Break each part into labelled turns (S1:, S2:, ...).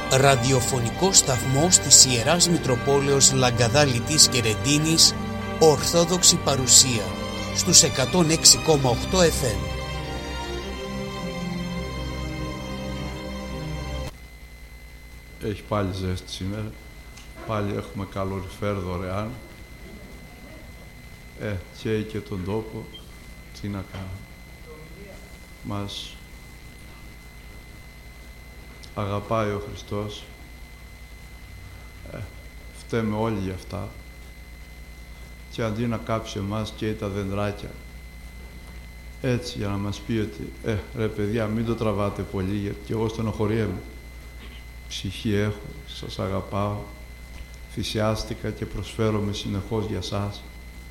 S1: ραδιοφωνικό σταθμός της Ιεράς Μητροπόλεως Λαγκαδάλητης και Ρεντίνης, Ορθόδοξη παρουσία, στους 106,8 FM.
S2: Έχει πάλι ζέστη σήμερα, πάλι έχουμε καλοριφέρ δωρεάν. Καίει και τον τόπο, τι να κάνουμε. Μας αγαπάει ο Χριστός, φταίμε όλοι γι' αυτά. Και αντί να κάψει εμάς καίει τα δεντράκια. Έτσι για να μας πει ότι ρε παιδιά, μην το τραβάτε πολύ, γιατί και εγώ στενοχωριέμαι. Ψυχή έχω, σας αγαπάω, θυσιάστηκα και προσφέρομαι συνεχώς για σας.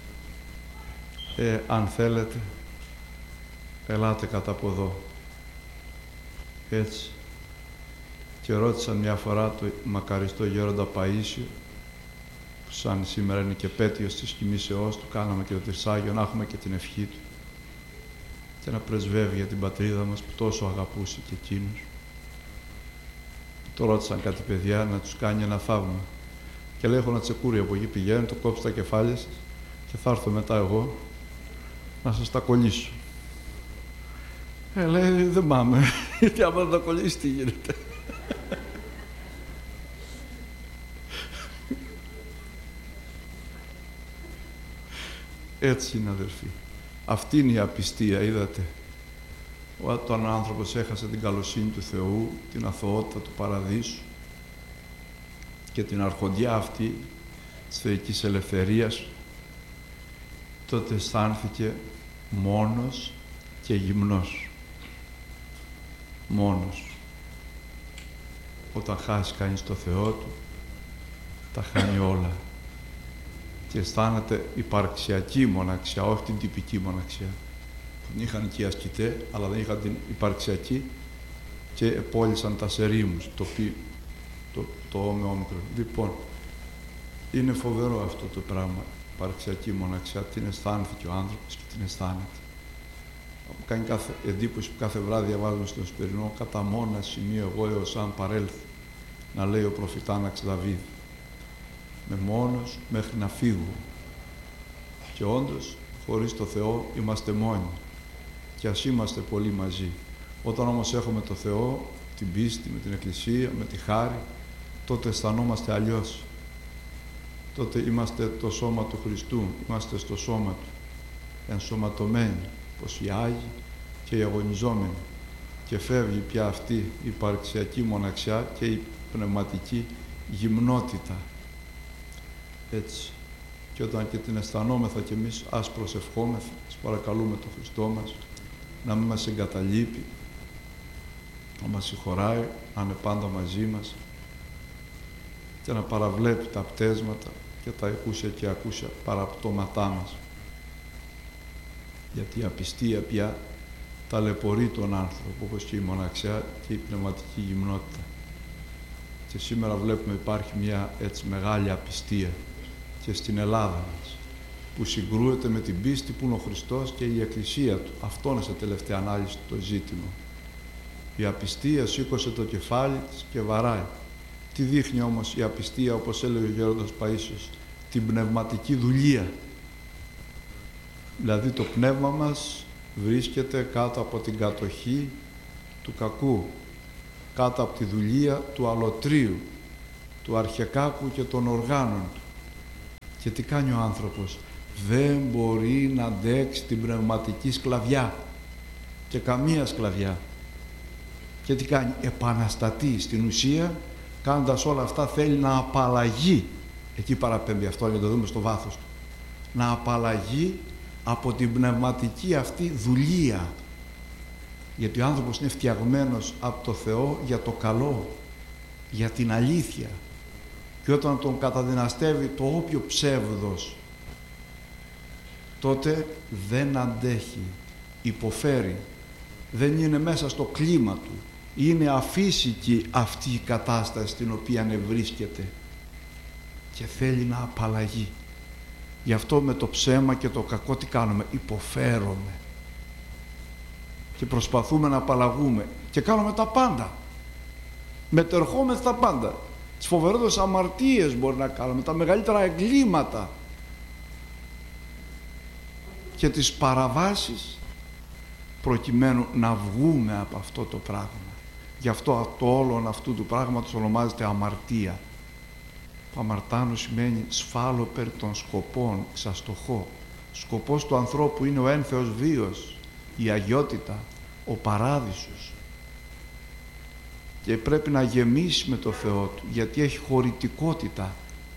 S2: Αν θέλετε, ελάτε κατά από εδώ. Έτσι. Και ρώτησα μια φορά το μακαριστό γέροντα Παΐσιο, που σαν σήμερα είναι και επέτειος της κοιμήσεώς του, κάναμε και το τυρσάγιο, να έχουμε και την ευχή του και να πρεσβεύει για την πατρίδα μας που τόσο αγαπούσε και εκείνους. Το ρώτησαν κάτι παιδιά να τους κάνει ένα θαύμα και λέει: έχω ένα τσεκούρι από εκεί, πηγαίνει, το κόψει τα κεφάλια σας και θα έρθω μετά εγώ να σας τα κολλήσω. Λέει: δεν πάμε, γιατί άμα δεν τα κολλήσει τι γίνεται. Έτσι είναι, αδερφοί. Αυτή είναι η απιστία, είδατε. Όταν ο άνθρωπος έχασε την καλοσύνη του Θεού, την αθωότητα του παραδείσου και την αρχοντιά αυτή της θεϊκής ελευθερίας, τότε αισθάνθηκε μόνος και γυμνός. Μόνος. Όταν χάσει κανείς το Θεό του, τα χάνει όλα. Και αισθάνεται υπαρξιακή μοναξιά, όχι την τυπική μοναξιά. Την είχαν και οι ασκητές, αλλά δεν είχαν την υπαρξιακή και επόλυσαν τα σερίμους, το όμικρον. Λοιπόν, είναι φοβερό αυτό το πράγμα, υπαρξιακή μοναξιά. Την αισθάνθηκε ο άνθρωπος και την αισθάνεται. Μου κάνει εντύπωση που κάθε βράδυ διαβάζουμε στον Σπερινό: κατά μόνα σημείο εγώ έως αν παρέλθω, να λέει ο προφητάναξ Δαβίδ. Με μόνος μέχρι να φύγω. Και όντως, χωρίς το Θεό είμαστε μόνοι. Και ας είμαστε πολύ μαζί. Όταν όμως έχουμε το Θεό, την πίστη, με την Εκκλησία, με τη χάρη, τότε αισθανόμαστε αλλιώς. Τότε είμαστε το σώμα του Χριστού, είμαστε στο σώμα Του, ενσωματωμένοι, πως οι Άγιοι και οι αγωνιζόμενοι. Και φεύγει πια αυτή η υπαρξιακή μοναξιά και η πνευματική γυμνότητα. Έτσι. Και όταν και την αισθανόμεθα κι εμείς, ας προσευχόμεθα, ας παρακαλούμε τον Χριστό μας να μην μας εγκαταλείπει, να μας συγχωράει, να είναι πάντα μαζί μας και να παραβλέπει τα πτέσματα και τα εκούσια και ακούσια παραπτώματά μας. Γιατί η απιστία πια ταλαιπωρεί τον άνθρωπο, όπως και η μοναξιά και η πνευματική γυμνότητα. Και σήμερα βλέπουμε υπάρχει μια έτσι μεγάλη απιστία και στην Ελλάδα μας, που συγκρούεται με την πίστη που είναι ο Χριστός και η Εκκλησία Του. Αυτό είναι σε τελευταία ανάλυση το ζήτημα. Η απιστία σήκωσε το κεφάλι της και βαράει. Τι δείχνει όμως η απιστία, όπως έλεγε ο γέροντας Παΐσιος? Την πνευματική δουλεία. Δηλαδή το πνεύμα μας βρίσκεται κάτω από την κατοχή του κακού, κάτω από τη δουλεία του αλωτρίου, του αρχεκάκου και των οργάνων του. Και τι κάνει ο άνθρωπος? Δεν μπορεί να αντέξει την πνευματική σκλαβιά και καμία σκλαβιά. Και τι κάνει? Επαναστατεί. Στην ουσία, κάνοντας όλα αυτά, θέλει να απαλλαγεί. Εκεί παραπέμπει αυτό, για να το δούμε στο βάθος του. Να απαλλαγεί από την πνευματική αυτή δουλεία. Γιατί ο άνθρωπος είναι φτιαγμένος από το Θεό για το καλό, για την αλήθεια. Και όταν τον καταδυναστεύει το όποιο ψεύδος, τότε δεν αντέχει, υποφέρει, δεν είναι μέσα στο κλίμα του, είναι αφύσικη αυτή η κατάσταση στην οποία βρίσκεται και θέλει να απαλλαγεί. Γι' αυτό με το ψέμα και το κακό τι κάνουμε? Υποφέρουμε και προσπαθούμε να απαλλαγούμε και κάνουμε τα πάντα. Μετερχόμεθα τα πάντα. Τις φοβερότερες αμαρτίες μπορεί να κάνουμε, τα μεγαλύτερα εγκλήματα και τις παραβάσεις, προκειμένου να βγούμε από αυτό το πράγμα. Γι' αυτό το όλον αυτού του πράγματος ονομάζεται αμαρτία. Αμαρτάνω σημαίνει σφάλω περ των σκοπών, ξαστοχώ. Σκοπός του ανθρώπου είναι ο ένθεος βίος, η αγιότητα, ο παράδεισος. Και πρέπει να γεμίσει με το Θεό του, γιατί έχει χωρητικότητα.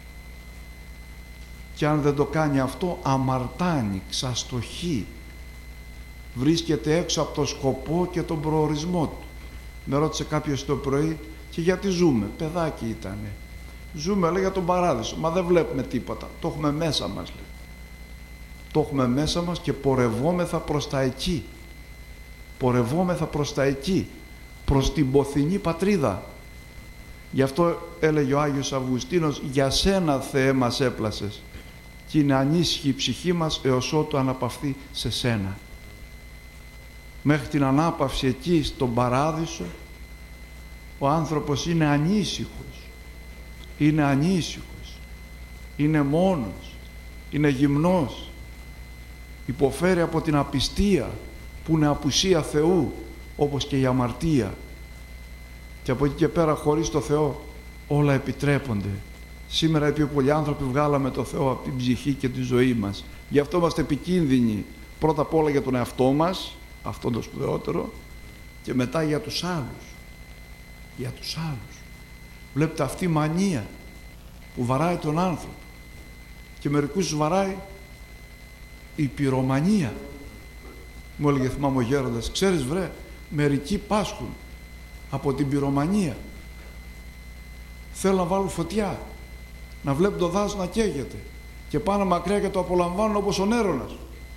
S2: Και αν δεν το κάνει αυτό, αμαρτάνει, ξαστοχεί. Βρίσκεται έξω από το σκοπό και τον προορισμό του. Με ρώτησε κάποιος το πρωί, και γιατί ζούμε? Παιδάκι ήτανε. Ζούμε, λέει, για τον παράδεισο. Μα δεν βλέπουμε τίποτα. Το έχουμε μέσα μας, λέει. Το έχουμε μέσα μας και πορευόμεθα προς τα εκεί. Πορευόμεθα προς τα εκεί. Προς την ποθηνή πατρίδα. Γι' αυτό έλεγε ο Άγιος Αυγουστίνος, για σένα, Θεέ, μας έπλασες, και είναι ανήσυχη η ψυχή μας έως ότου αναπαυθεί σε σένα. Μέχρι την ανάπαυση εκεί στον παράδεισο, ο άνθρωπος είναι ανήσυχος. Είναι ανήσυχος. Είναι μόνος. Είναι γυμνός. Υποφέρει από την απιστία που είναι απουσία Θεού, όπως και η αμαρτία. Και από εκεί και πέρα, χωρίς το Θεό όλα επιτρέπονται. Σήμερα οι πιο πολλοί άνθρωποι βγάλαμε το Θεό από την ψυχή και τη ζωή μας. Γι' αυτό είμαστε επικίνδυνοι πρώτα απ' όλα για τον εαυτό μας, αυτό το σπουδαιότερο, και μετά για τους άλλους. Για τους άλλους. Βλέπετε αυτή η μανία που βαράει τον άνθρωπο, και μερικούς τους βαράει η πυρομανία. Μου έλεγε, θυμάμαι ο γέροντας, ξέρεις βρε, μερικοί πάσχουν από την πυρομανία. Θέλουν να βάλουν φωτιά, να βλέπουν το δάσος να καίγεται και πάνε μακριά και το απολαμβάνουν όπως ο Νέρονας.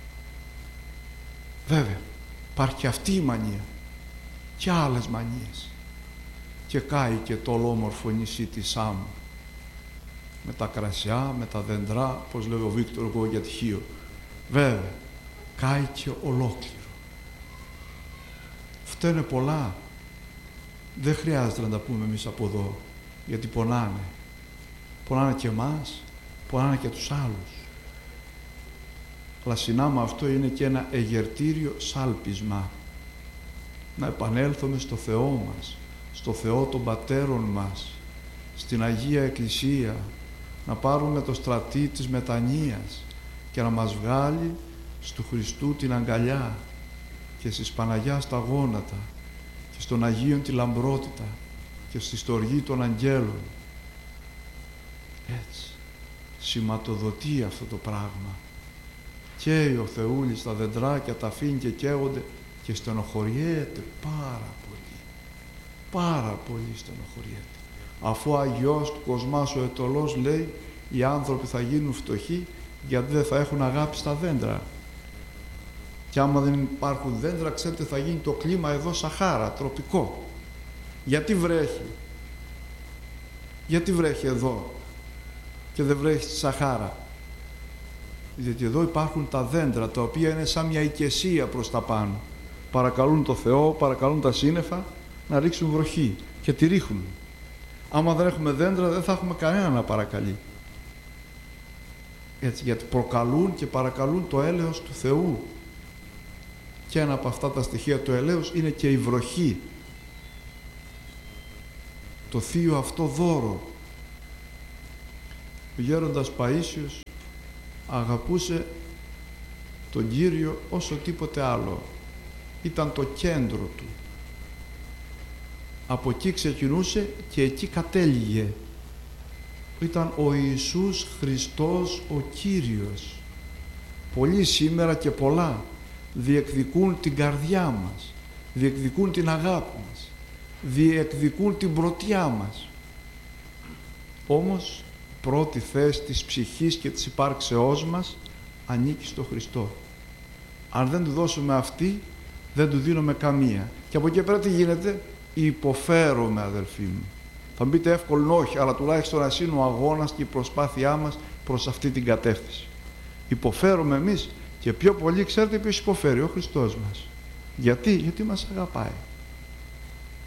S2: Βέβαια, υπάρχει και αυτή η μανία και άλλες μανίες. Και κάει και το ολόμορφο νησί της Σάμου, με τα κρασιά, με τα δέντρα, όπως λέει ο Βίκτορ εγώ για τυχείο. Βέβαια, κάει και ολόκληρο. Φταίνε πολλά. Δεν χρειάζεται να τα πούμε εμείς από εδώ, γιατί πονάνε. Πονάνε και εμάς, πονάνε και τους άλλους. Αλλά συνάμα αυτό είναι και ένα εγερτήριο σάλπισμα. Να επανέλθουμε στο Θεό μας, στο Θεό των πατέρων μας, στην Αγία Εκκλησία, να πάρουμε το στρατή της μετανοίας και να μας βγάλει στου Χριστού την αγκαλιά και στις Παναγιάς τα γόνατα και στον Αγίον τη λαμπρότητα και στη στοργή των αγγέλων. Έτσι σηματοδοτεί αυτό το πράγμα. Καίει ο Θεούλης τα δεντράκια, τα αφήνει και καίγονται και στενοχωριέται πάρα πολύ στενοχωριέται. Αφού ο Αγιός του Κοσμάς ο Ετωλός λέει, οι άνθρωποι θα γίνουν φτωχοί γιατί δεν θα έχουν αγάπη στα δέντρα. Και άμα δεν υπάρχουν δέντρα, ξέρετε, θα γίνει το κλίμα εδώ Σαχάρα, τροπικό. Γιατί βρέχει? Γιατί βρέχει εδώ και δεν βρέχει στη Σαχάρα? Γιατί εδώ υπάρχουν τα δέντρα, τα οποία είναι σαν μια οικεσία προς τα πάνω. Παρακαλούν το Θεό, παρακαλούν τα σύννεφα να ρίξουν βροχή και τη ρίχνουν. Άμα δεν έχουμε δέντρα, δεν θα έχουμε κανένα να παρακαλεί. Έτσι, γιατί προκαλούν και παρακαλούν το έλεος του Θεού. Και ένα από αυτά τα στοιχεία του ελέους είναι και η βροχή. Το θείο αυτό δώρο. Ο γέροντας Παΐσιος αγαπούσε τον Κύριο όσο τίποτε άλλο. Ήταν το κέντρο του. Από εκεί ξεκινούσε και εκεί κατέληγε. Ήταν ο Ιησούς Χριστός ο Κύριος. Πολλοί σήμερα και πολλά διεκδικούν την καρδιά μας, διεκδικούν την αγάπη μας, διεκδικούν την πρωτιά μας. Όμως πρώτη θέση της ψυχής και της υπάρξεώς μας ανήκει στο Χριστό. Αν δεν του δώσουμε αυτή, δεν του δίνουμε καμία. Και από εκεί πέρα τι γίνεται? Υποφέρομαι, αδελφοί μου. Θα μπείτε εύκολο όχι, αλλά τουλάχιστον ας είναι ο αγώνας και η προσπάθειά μας προς αυτή την κατεύθυνση. Υποφέρουμε εμείς και πιο πολύ, ξέρετε ποιος υποφέρει? Ο Χριστός μας. Γιατί? Γιατί μας αγαπάει.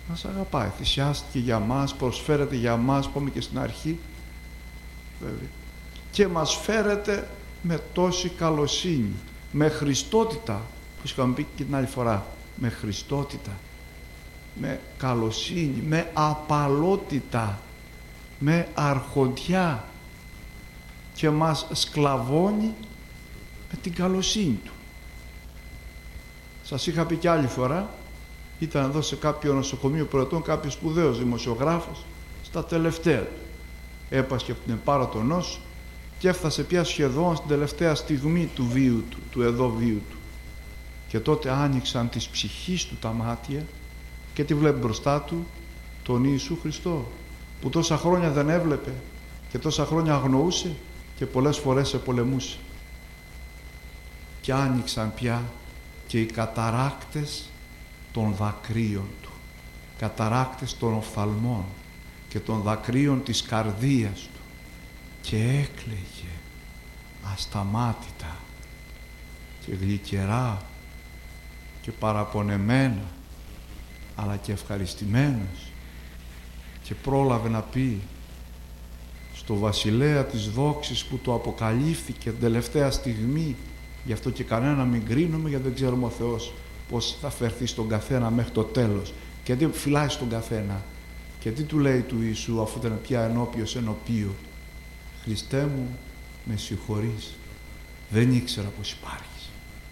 S2: Μας αγαπάει, θυσιάστηκε για μας, προσφέρεται για μας, πούμε και στην αρχή, βέβαια. Και μας φέρεται με τόση καλοσύνη, με χριστότητα, που είχαμε πει και την άλλη φορά, με χριστότητα, με καλοσύνη, με απαλότητα, με αρχοντιά, και μας σκλαβώνει με την καλοσύνη του. Σας είχα πει και άλλη φορά, ήταν εδώ σε κάποιο νοσοκομείο προετών κάποιος σπουδαίος δημοσιογράφος, στα τελευταία του. Έπασχε από την επάρωτο νόσο και έφτασε πια σχεδόν στην τελευταία στιγμή του βίου του, του εδώ βίου του. Και τότε άνοιξαν της ψυχής του τα μάτια και τι βλέπει μπροστά του? Τον Ιησού Χριστό, που τόσα χρόνια δεν έβλεπε και τόσα χρόνια αγνοούσε και πολλές φορές επολεμούσε. Και άνοιξαν πια και οι καταράκτες των δακρύων του, καταράκτες των οφθαλμών και των δακρύων της καρδίας του, και έκλαιγε ασταμάτητα και γλυκερά και παραπονεμένα, αλλά και ευχαριστημένος, και πρόλαβε να πει στο βασιλέα της δόξης που του αποκαλύφθηκε την τελευταία στιγμή. Γι' αυτό και κανένα μην κρίνουμε, γιατί δεν ξέρουμε ο Θεός πώς θα φερθεί στον καθένα μέχρι το τέλος και τι φυλάει στον καθένα. Και τι του λέει του Ιησού, αφού ήταν πια ενώπιος ενωπίου? Χριστέ μου, με συγχωρείς, δεν ήξερα πως υπάρχεις.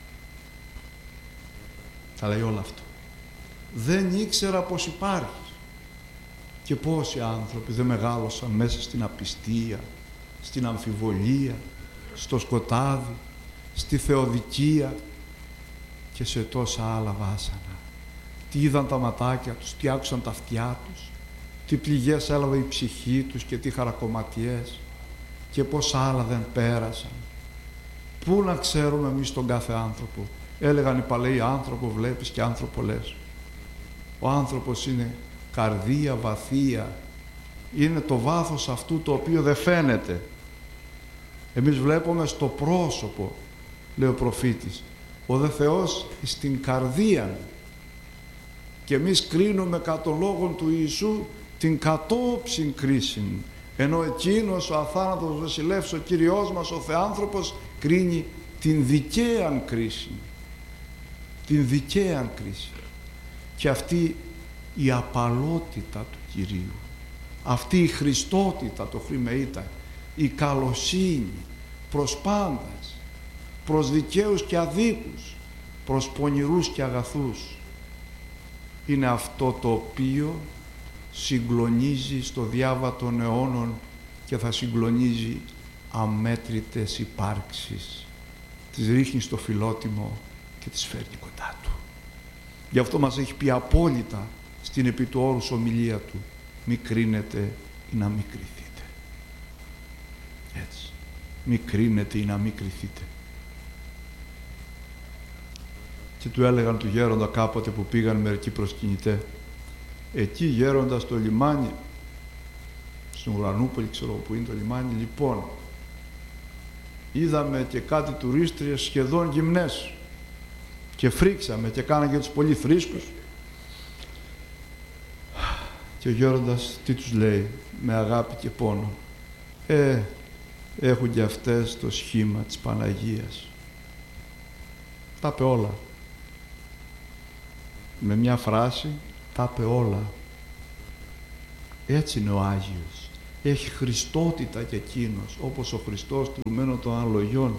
S2: Τα λέει όλο αυτό. Δεν ήξερα πως υπάρχεις. Και πόσοι άνθρωποι δεν μεγάλωσαν μέσα στην απιστία, στην αμφιβολία, στο σκοτάδι, στη θεοδικία και σε τόσα άλλα βάσανα. Τι είδαν τα ματάκια τους, τι άκουσαν τα αυτιά τους, τι πληγές έλαβε η ψυχή τους και τι χαρακομματιές, και πόσα άλλα δεν πέρασαν. Πού να ξέρουμε εμείς τον κάθε άνθρωπο? Έλεγαν οι παλαιοί, άνθρωπο βλέπεις και άνθρωπο λες. Ο άνθρωπος είναι καρδία βαθία, είναι το βάθος αυτού το οποίο δεν φαίνεται. Εμείς βλέπουμε στο πρόσωπο, λέει ο προφήτης, ο δε Θεός στην καρδία, και εμείς κρίνουμε κατ' τον λόγον του Ιησού την κατόψιν κρίσιν, ενώ εκείνος ο αθάνατος βασιλεύς, ο Κύριος μας, ο Θεάνθρωπος, κρίνει την δικαίαν κρίση. Την δικαίαν κρίση. Και αυτή η απαλότητα του Κυρίου, αυτή η χριστότητα, το χρημεΐτα, η καλοσύνη προς πάντας, προς δικαίους και αδίκους, προς πονηρούς και αγαθούς, είναι αυτό το οποίο συγκλονίζει στο διάβα των αιώνων και θα συγκλονίζει αμέτρητες υπάρξεις. Τις ρίχνει στο φιλότιμο και τις φέρνει κοντά του. Γι' αυτό μας έχει πει απόλυτα στην επί του όρους ομιλία του, μη κρίνετε ή να μη κριθείτε. Έτσι, μη κρίνετε ή να μη κριθείτε. Και του έλεγαν του γέροντα κάποτε που πήγαν μερικοί προσκυνητέ, εκεί γέροντα στο λιμάνι, στην Ουρανούπολη, ξέρω που είναι το λιμάνι, λοιπόν, είδαμε και κάτι τουρίστριες σχεδόν γυμνές και φρίξαμε και κάναμε και τους πολύ θρήσκους. Και ο γέροντας τι τους λέει με αγάπη και πόνο? Έχουν και αυτές το σχήμα της Παναγίας. Τα είπε όλα. Με μια φράση τα είπε όλα. Έτσι είναι ο Άγιος. Έχει χριστότητα και εκείνος, όπως ο Χριστός τουρμένο των αναλογιών.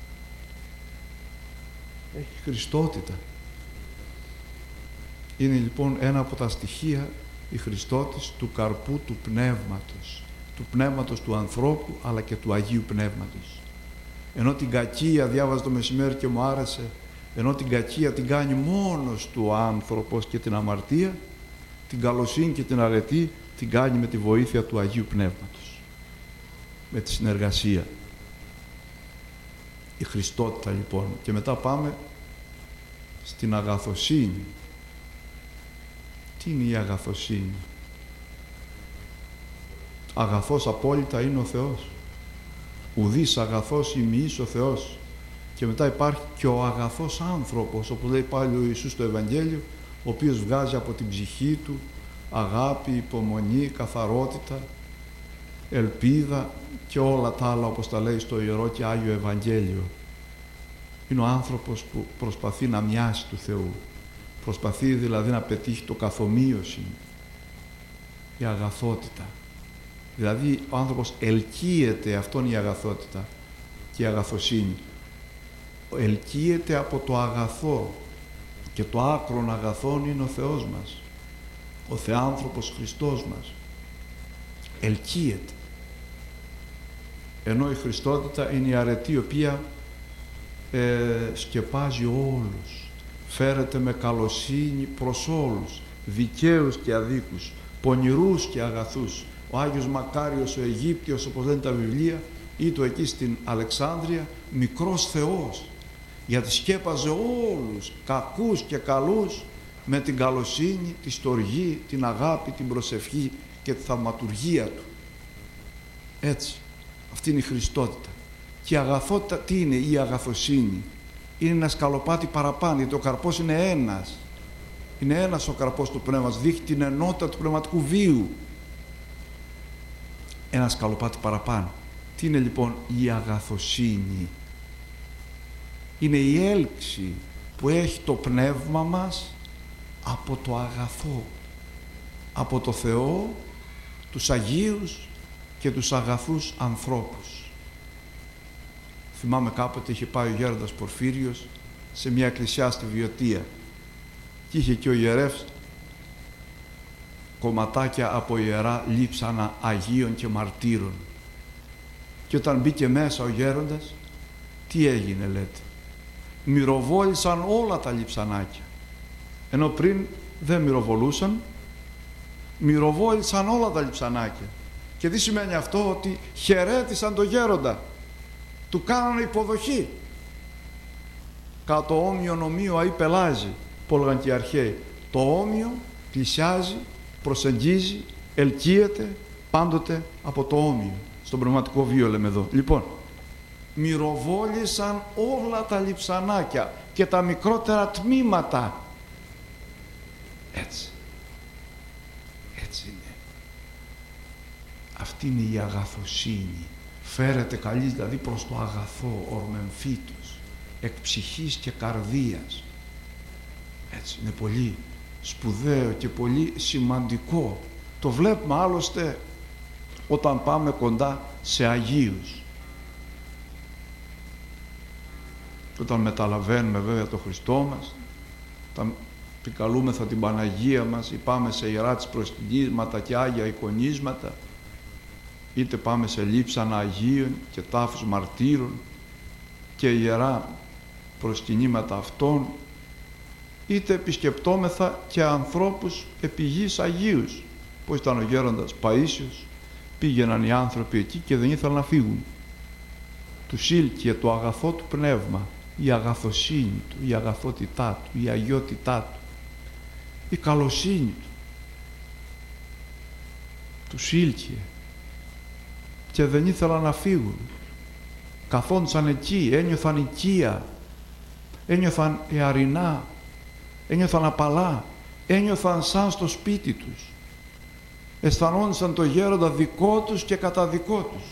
S2: Έχει χριστότητα. Είναι λοιπόν ένα από τα στοιχεία η Χριστότης του καρπού του πνεύματος του ανθρώπου, αλλά και του Αγίου Πνεύματος. Ενώ την κακία, διάβαζα το μεσημέρι και μου άρεσε, ενώ την κακία την κάνει μόνος του ο άνθρωπος και την αμαρτία, την καλοσύνη και την αρετή την κάνει με τη βοήθεια του Αγίου Πνεύματος, με τη συνεργασία. Η Χριστότητα λοιπόν. Και μετά πάμε στην αγαθοσύνη. Τι είναι η αγαθοσύνη? Αγαθός απόλυτα είναι ο Θεός. Ουδής αγαθός ημιής ο Θεός. Και μετά υπάρχει και ο αγαθός άνθρωπος, όπως λέει πάλι ο Ιησούς στο Ευαγγέλιο, ο οποίος βγάζει από την ψυχή του, αγάπη, υπομονή, καθαρότητα, ελπίδα και όλα τα άλλα, όπως τα λέει στο Ιερό και Άγιο Ευαγγέλιο. Είναι ο άνθρωπος που προσπαθεί να μοιάσει του Θεού. Προσπαθεί δηλαδή να πετύχει το καθομοίωση, η αγαθότητα. Δηλαδή ο άνθρωπος ελκύεται, αυτόν η αγαθότητα και η αγαθοσύνη. Ελκύεται από το αγαθό, και το άκρον αγαθόν είναι ο Θεός μας, ο Θεάνθρωπος Χριστός μας. Ελκύεται. Ενώ η Χριστότητα είναι η αρετή η οποία σκεπάζει όλους, φέρεται με καλοσύνη προς όλους, δικαίους και αδίκους, πονηρούς και αγαθούς. Ο Άγιος Μακάριος ο Αιγύπτιος, όπως λένε τα βιβλία, ήτο εκεί στην Αλεξάνδρεια μικρός Θεός, γιατί σκέπαζε όλους, κακούς και καλούς, με την καλοσύνη, τη στοργή, την αγάπη, την προσευχή και τη θαυματουργία του. Έτσι, αυτή είναι η Χριστότητα. Και η αγαθότητα τι είναι? Η αγαθοσύνη είναι ένα σκαλοπάτι παραπάνω, γιατί ο καρπός είναι ένας. Είναι ένας ο καρπός του πνεύματος, δείχνει την ενότητα του πνευματικού βίου. Ένα σκαλοπάτι παραπάνω. Τι είναι λοιπόν η αγαθοσύνη? Είναι η έλξη που έχει το πνεύμα μας από το αγαθό, από το Θεό, τους Αγίους και τους αγαθούς ανθρώπους. Θυμάμαι κάποτε είχε πάει ο γέροντας Πορφύριος σε μια εκκλησιά στη Βιωτία και είχε και ο ιερεύς κομματάκια από ιερά λείψανα Αγίων και Μαρτύρων. Και όταν μπήκε μέσα ο γέροντας, τι έγινε λέτε? Μυροβόλησαν όλα τα λειψανάκια. Ενώ πριν δεν μυροβολούσαν, μυροβόλησαν όλα τα λειψανάκια. Και τι σημαίνει αυτό? Ότι χαιρέτησαν τον γέροντα, του κάνανε υποδοχή. Κατά όμοιο νομίο αεί πελάζει, που έλεγαν και οι αρχαίοι. Το όμοιο πλησιάζει, προσεγγίζει, ελκύεται πάντοτε από το όμοιο. Στον πνευματικό βίο λέμε εδώ. Λοιπόν, μυροβόλησαν όλα τα λειψανάκια και τα μικρότερα τμήματα. Έτσι. Έτσι είναι. Αυτή είναι η αγαθοσύνη. Φέρεται καλής δηλαδή προς το αγαθό, ορμεμφύτος, εκ ψυχής και καρδίας. Έτσι είναι πολύ σπουδαίο και πολύ σημαντικό. Το βλέπουμε άλλωστε όταν πάμε κοντά σε Αγίους. Όταν μεταλαβαίνουμε βέβαια το Χριστό μας, όταν επικαλούμεθα την Παναγία μας ή πάμε σε ιερά της προσκυνήματα και Άγια εικονίσματα, είτε πάμε σε λείψανα Αγίων και τάφους μαρτύρων και ιερά προσκυνήματα αυτών, είτε επισκεπτόμεθα και ανθρώπους επί γης Αγίους, πως ήταν ο γέροντας Παΐσιος, πήγαιναν οι άνθρωποι εκεί και δεν ήθελαν να φύγουν. Τους ήλκυε το αγαθό του πνεύμα, η αγαθοσύνη του, η αγαθότητά του, η αγιότητά του, η καλοσύνη του. Τους ήλκυε και δεν ήθελαν να φύγουν. Καθόντουσαν εκεί, ένιωθαν οικία, ένιωθαν εαρινά, ένιωθαν απαλά, ένιωθαν σαν στο σπίτι τους. Αισθανόντουσαν το γέροντα δικό τους και κατά δικό τους.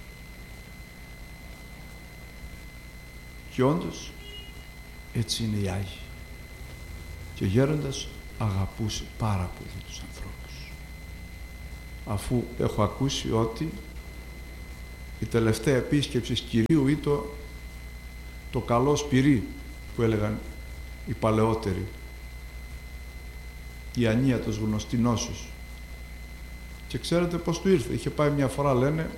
S2: Και όντως έτσι είναι οι Άγιοι. Και ο γέροντας αγαπούσε πάρα πολύ τους ανθρώπους. Αφού έχω ακούσει ότι η τελευταία επίσκεψη Κυρίου ήταν το καλό σπυρί που έλεγαν οι παλαιότεροι, η ανίατος γνωστή νόσος. Και ξέρετε πως του ήρθε? Είχε πάει μια φορά, λένε,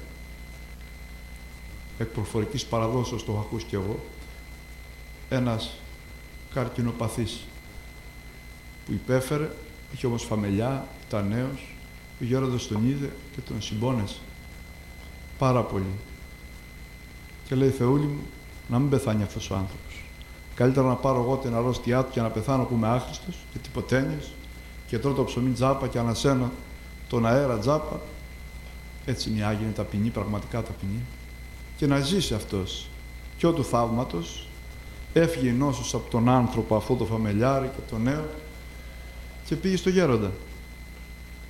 S2: εκ προφορικής παραδόσεως το έχω ακούσει κι εγώ, ένας καρκινοπαθής που υπέφερε, είχε όμως φαμελιά, ήταν νέος, ο γέροντας τον είδε και τον συμπόνεσε πάρα πολύ. Και λέει, Θεούλη μου, να μην πεθάνει αυτός ο άνθρωπος. Καλύτερα να πάρω εγώ την αρρώστιά του και να πεθάνω που είμαι άχρηστος και τυποτένιος και τρώω το ψωμί τζάπα και ανασένω τον αέρα τζάπα. Έτσι είναι οι Άγιοι, είναι ταπεινοί, πραγματικά ταπεινοί. Και να ζήσει αυτός. Και ο του θαύματος έφυγε η νόσος από τον άνθρωπο, αυτό το φαμελιάρι και το νέο, και πήγε στο γέροντα.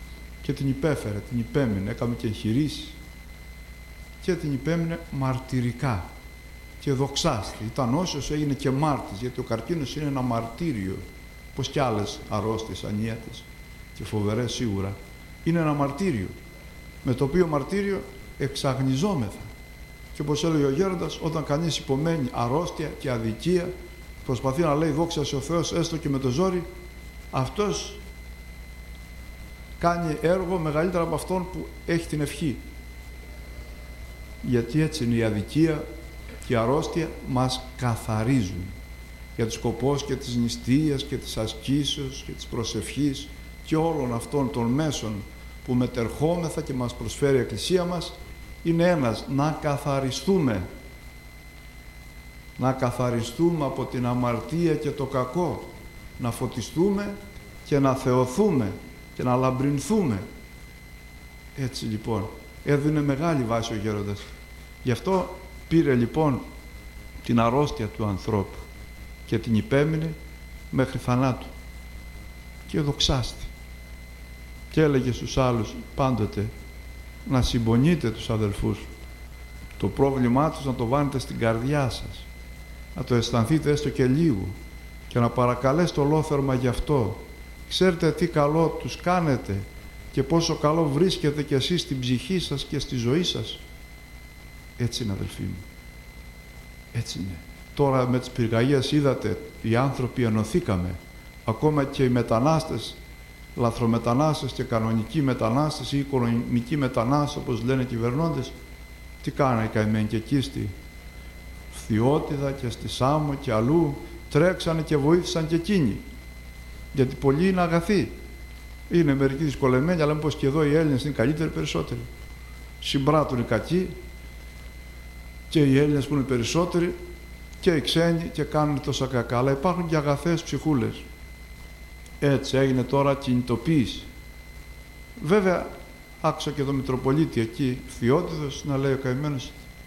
S2: και την υπέφερε, την υπέμεινε, έκαμε και εγχειρήσεις και την υπέμεινε μαρτυρικά και δοξάστη. Ήταν όσος, έγινε και μάρτης, γιατί ο καρκίνος είναι ένα μαρτύριο, πως και άλλες αρρώστιες ανίατες και φοβερές σίγουρα. Είναι ένα μαρτύριο, με το οποίο μαρτύριο εξαγνιζόμεθα. Και όπως έλεγε ο γέροντας, όταν κανείς υπομένει αρρώστια και αδικία, προσπαθεί να λέει δόξα σε ο Θεός έστω και με το ζόρι, αυτός κάνει έργο μεγαλύτερο από αυτόν που έχει την ευχή. Γιατί έτσι είναι η αδικία και η αρρώστια μας καθαρίζουν για τους σκοπός και της νηστείας και της ασκήσεως και της προσευχής και όλων αυτών των μέσων που μετερχόμεθα και μας προσφέρει η Εκκλησία μας. Είναι ένας, να καθαριστούμε. Να καθαριστούμε από την αμαρτία και το κακό. Να φωτιστούμε και να θεωθούμε και να λαμπρινθούμε. Έτσι λοιπόν, έδινε μεγάλη βάση ο γέροντας. Γι' αυτό πήρε λοιπόν την αρρώστια του ανθρώπου και την υπέμεινε μέχρι θανάτου και δοξάστη. Και έλεγε στους άλλους πάντοτε να συμπονείτε τους αδελφούς. Το πρόβλημά τους να το βάλετε στην καρδιά σας, να το αισθανθείτε έστω και λίγο και να παρακαλέσετε ολόθερμα γι' αυτό. Ξέρετε τι καλό τους κάνετε και πόσο καλό βρίσκετε κι εσείς στην ψυχή σας και στη ζωή σας. Έτσι είναι, αδελφοί μου. Έτσι είναι. Τώρα με τις πυρκαγιές είδατε, οι άνθρωποι ενωθήκαμε. Ακόμα και οι μετανάστες, λαθρομετανάστες και κανονικοί μετανάστες ή οικονομικοί μετανάστες, όπως λένε οι κυβερνώντες, τι κάνανε οι καημένοι και εκεί στη Φθιώτιδα και στη Σάμο και αλλού, τρέξανε και βοήθησαν και εκείνοι. Γιατί πολλοί είναι αγαθοί. Είναι μερικοί δυσκολεμένοι, αλλά μήπως και εδώ οι Έλληνες είναι καλύτεροι περισσότεροι. Συμπράττουν οι κακοί και οι Έλληνες που είναι περισσότεροι και οι ξένοι και κάνουν τόσα κακά. Αλλά υπάρχουν και αγαθές ψυχούλες. Έτσι έγινε τώρα κινητοποίηση. Βέβαια, άκουσα και το Μητροπολίτη εκεί, Φθιώτιδος, να λέει ο καημένος.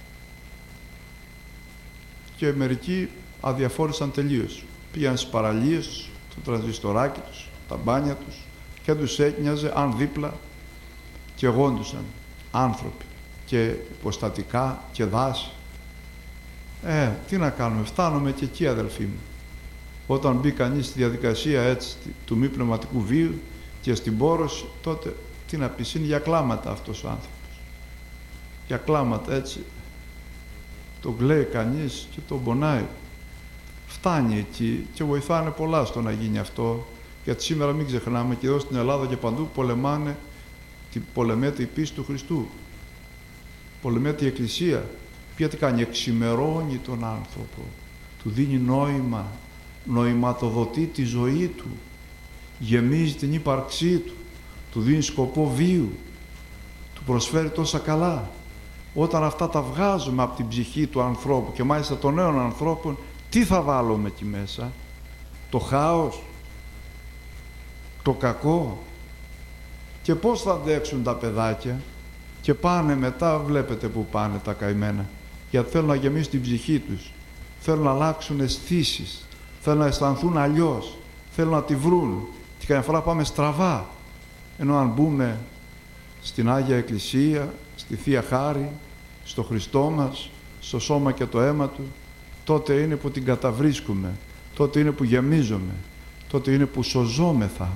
S2: Και μερικοί αδιαφόρησαν τελείως. Πήγαν στις παραλίες τους, το τρανζιστοράκι τους, τα μπάνια τους και τους ένοιαζε αν δίπλα και γόντουσαν άνθρωποι και υποστατικά και δάση. Τι να κάνουμε, φτάνουμε και εκεί, αδελφοί μου. Όταν μπει κανείς στη διαδικασία έτσι του μη πνευματικού βίου και στην πόρωση, τότε τι να πεις, είναι για κλάματα αυτός ο άνθρωπος. Για κλάματα έτσι. Τον κλαίει κανείς και τον πονάει. Φτάνει εκεί και βοηθάνε πολλά στο να γίνει αυτό. Γιατί σήμερα μην ξεχνάμε και εδώ στην Ελλάδα και παντού πολεμέται η πίστη του Χριστού. Πολεμέται η Εκκλησία. Ποια τι κάνει, εξημερώνει τον άνθρωπο. Του δίνει νόημα. Νοηματοδοτεί τη ζωή του. Γεμίζει την ύπαρξή του. Του δίνει σκοπό βίου. Του προσφέρει τόσα καλά. Όταν αυτά τα βγάζουμε από την ψυχή του ανθρώπου και μάλιστα των νέων ανθρώπων, τι θα βάλουμε εκεί μέσα? Το χάος, το κακό. Και πώς θα αντέξουν τα παιδάκια? Και πάνε μετά, βλέπετε που πάνε τα καημένα, γιατί θέλουν να γεμίσουν την ψυχή τους, θέλουν να αλλάξουν αισθήσεις, θέλουν να αισθανθούν αλλιώς, θέλουν να τη βρουν και καμιά φορά πάμε στραβά. Ενώ αν μπούμε στην Άγια Εκκλησία, στη Θεία Χάρη, στο Χριστό μας, στο σώμα και το αίμα Του, τότε είναι που την καταβρίσκουμε, τότε είναι που γεμίζουμε, τότε είναι που σωζόμεθα.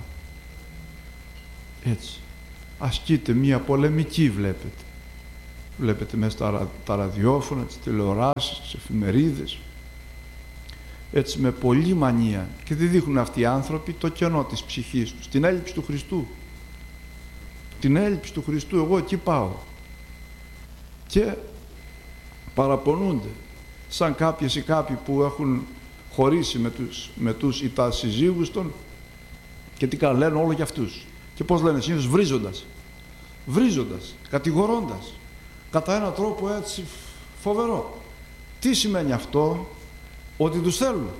S2: Έτσι. Ασκείται μία πολεμική, βλέπετε. Βλέπετε μέσα τα ραδιόφωνα, τις τηλεοράσεις, τις εφημερίδες. Έτσι με πολλή μανία. Και δεν δείχνουν αυτοί οι άνθρωποι το κενό της ψυχής τους, την έλλειψη του Χριστού. Την έλλειψη του Χριστού, εγώ εκεί πάω. Και παραπονούνται, σαν κάποιες ή κάποιοι που έχουν χωρίσει με τους ή τα συζύγους των και τι κάνουν, λένε όλο για αυτούς. Και πώς λένε συνήθως, βρίζοντας, κατηγορώντας, κατά έναν τρόπο έτσι φοβερό. Τι σημαίνει αυτό? Ότι τους θέλουν.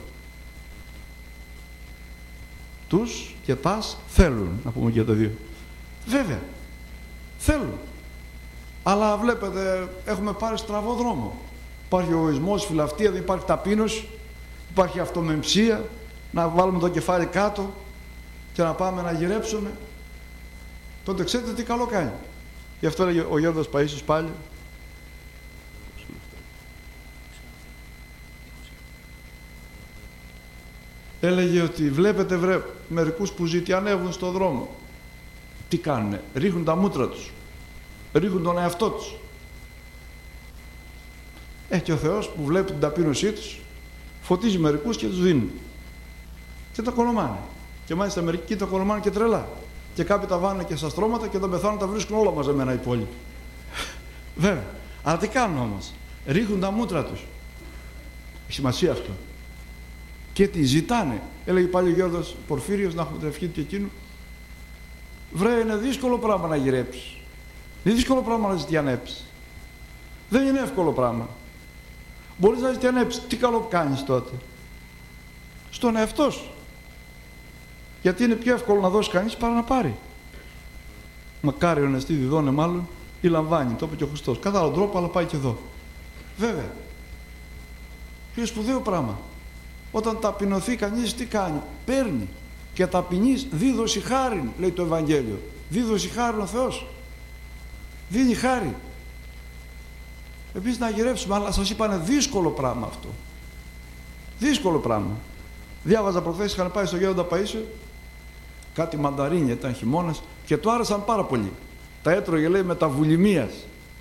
S2: Τους και τας θέλουν, να πούμε και τα δύο. Βέβαια, θέλουν. Αλλά βλέπετε, έχουμε πάρει στραβό δρόμο. Υπάρχει εγωισμός, φιλαυτία, δεν υπάρχει ταπείνωση, υπάρχει αυτομεμψία, να βάλουμε το κεφάλι κάτω και να πάμε να γυρέψουμε. τότε ξέρετε τι καλό κάνει. Γι' αυτό έλεγε ο Γέροντας Παΐσιος πάλι. Έλεγε ότι βλέπετε μερικούς που ζητιανεύουν στον δρόμο. Τι κάνουνε? Ρίχνουν τα μούτρα τους. Ρίχνουν τον εαυτό τους. Και ο Θεός που βλέπει την ταπείνωσή τους, φωτίζει μερικούς και τους δίνει. Και τα κολομάνε. Και μάλιστα μερικοί τα κολομάνε και τρελά. Και κάποιοι τα βάνουν και στα στρώματα και όταν πεθάνουν τα βρίσκουν όλα μαζεμένα οι υπόλοιποι. Βέβαια. Αλλά τι κάνουν όμως? Ρίχνουν τα μούτρα τους. Έχει σημασία αυτό. Και τι ζητάνε. Έλεγε πάλι ο Γέροντας Πορφύριος, να έχουμε την ευχή του και εκείνου. Βρε, είναι δύσκολο πράγμα να γυρέψεις. Είναι δύσκολο πράγμα να ζητιανέψεις. Δεν είναι εύκολο πράγμα. Μπορείς να ζητιανέψεις. Τι καλό κάνεις τότε? Στον εαυτό σου. Γιατί είναι πιο εύκολο να δώσει κανείς παρά να πάρει. Μακάριον εστί διδώνε μάλλον ή λαμβάνει. Το είπε και ο Χριστός. Κατά άλλον τρόπο, αλλά πάει και εδώ. Βέβαια. Είναι σπουδαίο πράγμα. Όταν ταπεινωθεί κανείς, τι κάνει? Παίρνει. Και ταπεινείς δίδωση χάριν, λέει το Ευαγγέλιο. Δίδωση χάριν ο Θεός. Δίνει χάρη. Επίσης να γυρεύσουμε, αλλά σας είπα είναι δύσκολο πράγμα αυτό. Δύσκολο πράγμα. Διάβαζα προχθές, είχαν πάει στο Γέροντα Παΐσιο, κάτι μανταρίνια, ήταν χειμώνας και του άρεσαν πάρα πολύ. Τα έτρωγε, λέει, με τα βουλημίας.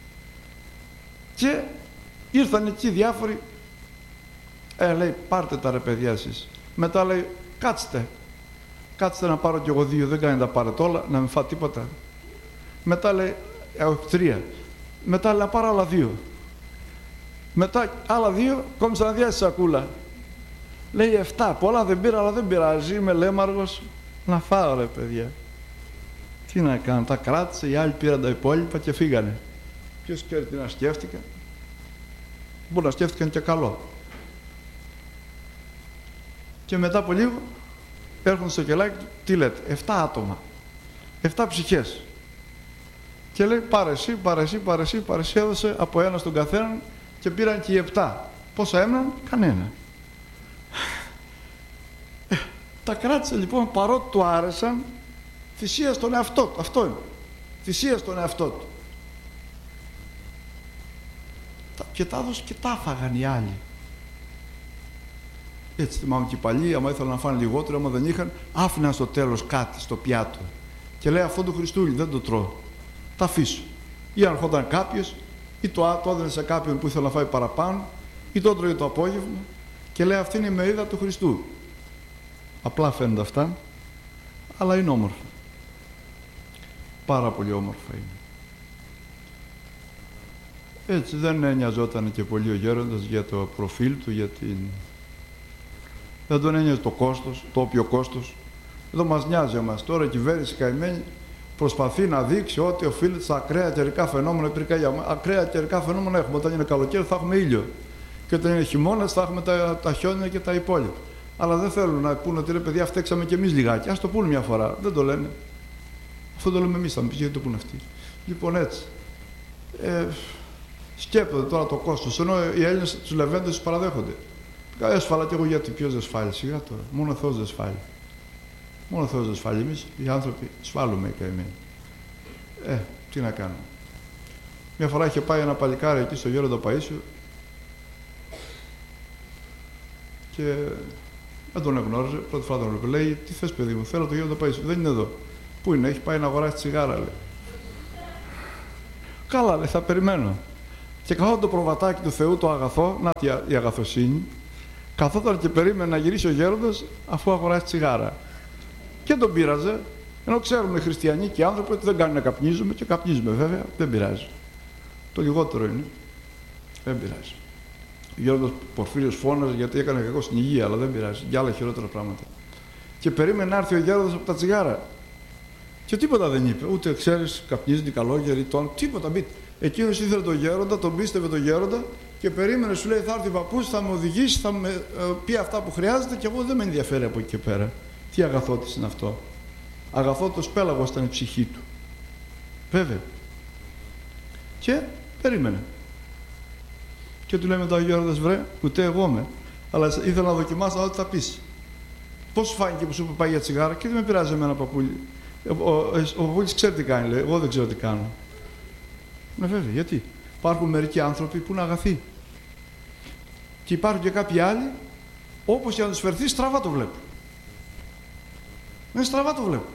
S2: Και ήρθαν εκεί διάφοροι, λέει, πάρτε τα ρε παιδιά εσείς. Μετά λέει, κάτστε να πάρω κι εγώ 2, δεν κάνει να τα πάρετε όλα, να μην φάω τίποτα. Μετά λέει, 3. Μετά λέει, να πάρω άλλα 2. Μετά άλλα 2, κόμισα να διάσει σακούλα. Λέει 7, πολλά δεν πήρα, αλλά δεν πειράζει, είμαι λέμαργος, να φάω ρε παιδιά. Τι να κάνω, τα κράτησε, οι άλλοι πήραν τα υπόλοιπα και φύγανε. Ποιος ξέρει τι να σκέφτηκαν? Μπορεί να σκέφτηκαν και καλό. Και μετά από λίγο έρχονται στο κελάκι, τι λέτε, 7 άτομα, 7 ψυχές. Και λέει πάρε εσύ, έδωσε από ένα στον καθέναν και πήραν και οι 7. Πόσα έμειναν? Κανένα. Τα κράτησε λοιπόν, παρότι του άρεσαν, θυσία στον εαυτό του. Αυτό είναι. Θυσία στον εαυτό του. Και τα έδωσε και τα έφαγαν οι άλλοι. Έτσι θυμάμαι και οι παλιοί, άμα ήθελαν να φάνε λιγότερο, άμα δεν είχαν, άφηναν στο τέλος κάτι στο πιάτο. Και λέει αυτό του Χριστούλη, δεν το τρώω. Τα αφήσω. Ή αν ερχόταν κάποιος, ή το έδινε σε κάποιον που ήθελε να φάει παραπάνω, ή το έτρωγε το απόγευμα. Και λέει αυτή είναι η μερίδα του Χριστού. Απλά φαίνονται αυτά, αλλά είναι όμορφα. Πάρα πολύ όμορφα είναι. Έτσι δεν νοιαζόταν και πολύ ο γέροντας για το προφίλ του, για την... δεν τον ένοιαζε το κόστος, το όποιο κόστος. Εδώ μας νοιάζει εμάς. Τώρα η κυβέρνηση καημένη προσπαθεί να δείξει ότι οφείλεται στα ακραία καιρικά φαινόμενα. Ακραία καιρικά φαινόμενα έχουμε. Όταν είναι καλοκαίρι θα έχουμε ήλιο. Και όταν είναι χειμώνας θα έχουμε τα χιόνια και τα υπόλοιπα. Αλλά δεν θέλουν να πούνε ότι ρε παιδιά φταίξαμε κι εμείς λιγάκι. Ας το πούνε μια φορά. Δεν το λένε. Αυτό το λέμε εμείς. Θα μου πεις γιατί το πούνε αυτοί. Λοιπόν έτσι. Σκέπτονται τώρα το κόστος. Ενώ οι Έλληνες τους λεβέντες τους παραδέχονται. Έσφαλα κι εγώ γιατί ποιος δεν σφάλει. Σιγά τώρα. Μόνο ο Θεός δεν σφάλει. Μόνο ο Θεός δεν σφάλει. Εμείς οι άνθρωποι σφάλουμε οι καημένοι. Τι να κάνουμε. Μια φορά είχε πάει ένα παλικάρι εκεί στο Γέροντα Παΐσιο και δεν τον εγνώριζε. Πρώτη φορά τον έβλεπε. Λέει, τι θες παιδί μου, θέλω το Γέροντα Παΐσιο. Δεν είναι εδώ. Πού είναι, έχει πάει να αγοράσει τσιγάρα, λέει. Καλά, λέει, θα περιμένω. Και καθόταν το προβατάκι του Θεού, το αγαθό, να η αγαθοσύνη, καθόταν και περίμενε να γυρίσει ο γέροντας αφού αγοράσει τσιγάρα. Και τον πείραζε, ενώ ξέρουμε οι χριστιανοί και οι άνθρωποι ότι δεν κάνουν να καπνίζουμε και καπνίζουμε βέβαια, δεν πειράζει. Το λιγότερο είναι. Δεν πειράζει. Ο γέροντας Πορφύριος φώναζε γιατί έκανε κακό στην υγεία, αλλά δεν πειράζει. Για άλλα χειρότερα πράγματα. Και περίμενε να έρθει ο γέροντας από τα τσιγάρα. Και τίποτα δεν είπε. Ούτε ξέρεις, καπνίζει καλόγεροι, τίποτα. Εκείνος ήθελε τον γέροντα, τον πίστευε τον γέροντα και περίμενε, σου λέει θα έρθει παππούς, θα με οδηγήσει, θα με πει αυτά που χρειάζεται και εγώ δεν με ενδιαφέρει από εκεί και πέρα. Τι αγαθότης είναι αυτό. Αγαθότος πέλαγος ήταν η ψυχή του. Βέβαια. Και περίμενε. Και του λέει μετά ο γέροντας, βρε, ούτε εγώ είμαι, αλλά ήθελα να δοκιμάσω να δω τι θα πεις. Πώς σου φάνηκε που σου είπε πάει για τσιγάρα και δεν με πειράζει εμένα παππούλη. Ο Παπούλης ξέρει τι κάνει, λέει. Εγώ δεν ξέρω τι κάνω. Ναι, βέβαια, γιατί. Υπάρχουν μερικοί άνθρωποι που είναι αγαθοί. Και υπάρχουν και κάποιοι άλλοι, όπως και να τους φερθεί, στραβά το βλέπουν. Ναι, στραβά το βλέπουν.